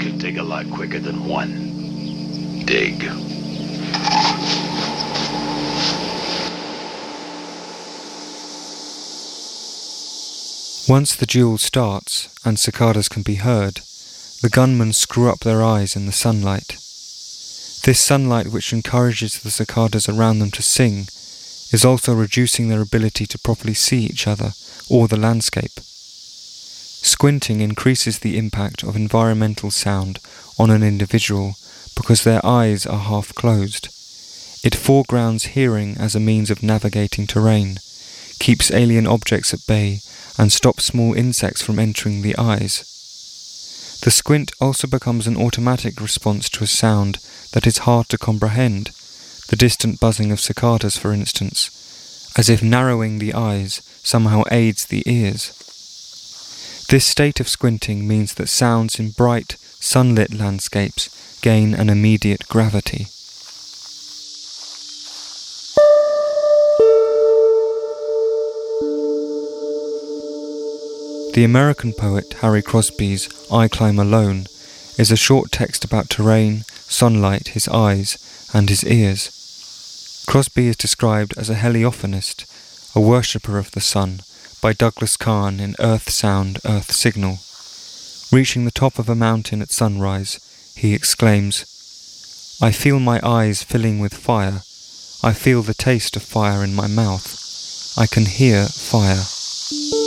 could dig a lot quicker than one. Dig. Once the duel starts and cicadas can be heard, the gunmen screw up their eyes in the sunlight. This sunlight, which encourages the cicadas around them to sing, is also reducing their ability to properly see each other or the landscape. Squinting increases the impact of environmental sound on an individual because their eyes are half closed. It foregrounds hearing as a means of navigating terrain, keeps alien objects at bay, and stops small insects from entering the eyes. The squint also becomes an automatic response to a sound that is hard to comprehend, the distant buzzing of cicadas, for instance, as if narrowing the eyes somehow aids the ears. This state of squinting means that sounds in bright, sunlit landscapes gain an immediate gravity. The American poet Harry Crosby's I Climb Alone is a short text about terrain, sunlight, his eyes, and his ears. Crosby is described as a heliophonist, a worshipper of the sun, by Douglas Kahn in Earth Sound, Earth Signal. Reaching the top of a mountain at sunrise, he exclaims, "I feel my eyes filling with fire. I feel the taste of fire in my mouth. I can hear fire."